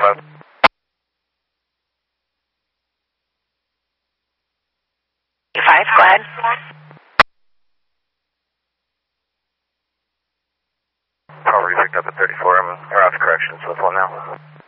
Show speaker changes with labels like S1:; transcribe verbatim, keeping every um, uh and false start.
S1: five.
S2: Five, go ahead.
S1: Already picked up at thirty-four. I'm off corrections with one now.